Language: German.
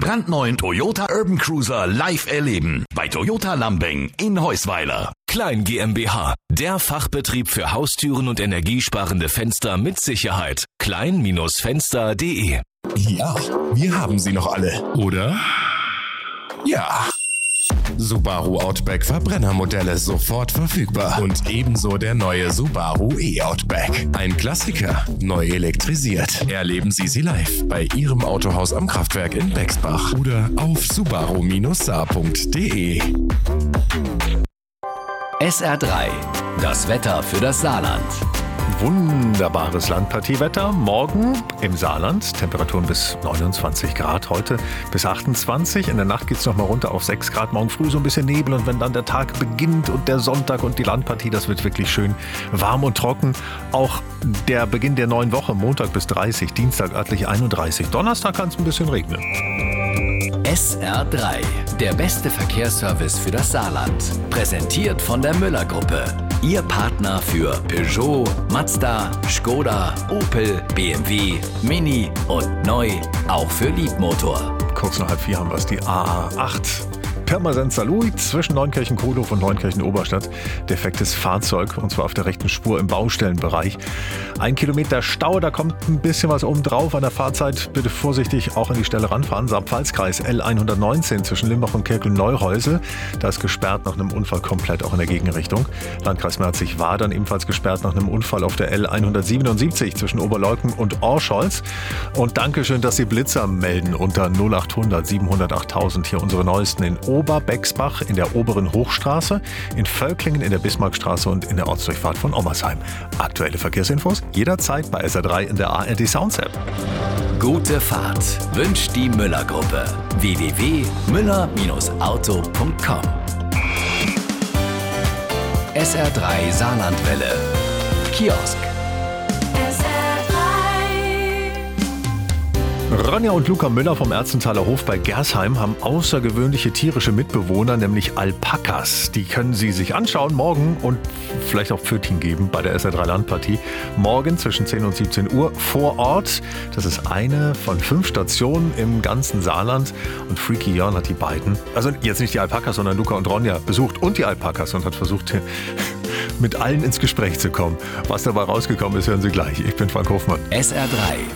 brandneuen Toyota Urban Cruiser live erleben. Bei Toyota Lambeng in Heusweiler. Klein GmbH, der Fachbetrieb für Haustüren und energiesparende Fenster mit Sicherheit. klein-fenster.de. Ja, wir haben sie noch alle. Oder? Ja. Subaru Outback Verbrennermodelle sofort verfügbar. Und ebenso der neue Subaru E-Outback. Ein Klassiker, neu elektrisiert. Erleben Sie sie live bei Ihrem Autohaus am Kraftwerk in Bexbach oder auf subaru-saar.de. SR3, das Wetter für das Saarland. Wunderbares Landpartiewetter. Morgen im Saarland Temperaturen bis 29 Grad, heute bis 28. In der Nacht geht es nochmal runter auf 6 Grad. Morgen früh so ein bisschen Nebel und wenn dann der Tag beginnt und der Sonntag und die Landpartie, das wird wirklich schön warm und trocken. Auch der Beginn der neuen Woche, Montag bis 30, Dienstag örtlich 31. Donnerstag kann es ein bisschen regnen. SR3, der beste Verkehrsservice für das Saarland. Präsentiert von der Müller-Gruppe. Ihr Partner für Peugeot, Mazda, Skoda, Opel, BMW, Mini und neu auch für Liebmotor. Kurz nach 3:30 haben wir es, die A8. Pirmasens Saarlouis zwischen Neunkirchen-Kohlhof und Neunkirchen-Oberstadt. Defektes Fahrzeug, und zwar auf der rechten Spur im Baustellenbereich. 1 Kilometer Stau, da kommt ein bisschen was oben drauf an der Fahrzeit. Bitte vorsichtig auch an die Stelle ranfahren. Saar-Pfalz-Kreis L119 zwischen Limbach und Kerkel-Neureusel. Da ist gesperrt nach einem Unfall komplett auch in der Gegenrichtung. Landkreis Merzig-Wadern ebenfalls gesperrt nach einem Unfall auf der L177 zwischen Oberleuthen und Orscholz. Und Dankeschön, dass Sie Blitzer melden unter 0800 700 8000. Hier unsere neuesten in Oberbexbach in der oberen Hochstraße, in Völklingen in der Bismarckstraße und in der Ortsdurchfahrt von Ommersheim. Aktuelle Verkehrsinfos jederzeit bei SR3 in der ARD Sounds App. Gute Fahrt wünscht die Müller-Gruppe. www.müller-auto.com. SR3 Saarlandwelle. Kiosk. Ronja und Luca Müller vom Erzenthaler Hof bei Gersheim haben außergewöhnliche tierische Mitbewohner, nämlich Alpakas. Die können Sie sich anschauen morgen und vielleicht auch Pfötchen geben bei der SR3 Landpartie. Morgen zwischen 10 und 17 Uhr vor Ort. Das ist eine von 5 Stationen im ganzen Saarland. Und Freaky Jörn hat die beiden, also jetzt nicht die Alpakas, sondern Luca und Ronja besucht und die Alpakas und hat versucht, mit allen ins Gespräch zu kommen. Was dabei rausgekommen ist, hören Sie gleich. Ich bin Frank Hofmann. SR3